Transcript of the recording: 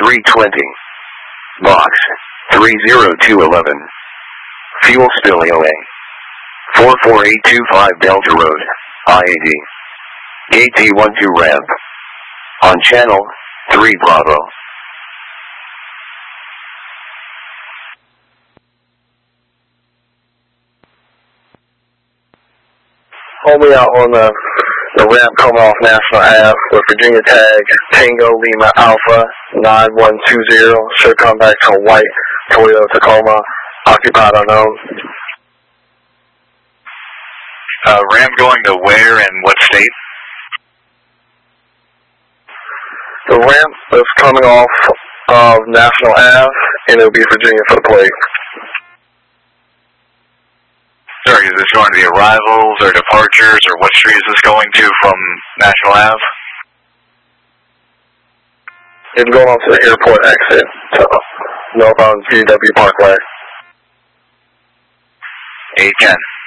320. Box 30211. Fuel spill AOA. 44825 Delta Road, IAD. Gate D12 ramp. On channel 3 Bravo. Hold me out on the ramp coming off National Ave with Virginia tag Tango Lima Alpha 9120. Should come back to white Toyota Tacoma, occupied unknown. Ramp going to where and what state? The ramp is coming off of National Ave, and it'll be Virginia for the plate. Sorry, is this going to the arrivals or departures, or what street is this going to from National Ave? It's going on to the airport exit to northbound GW Parkway. 810.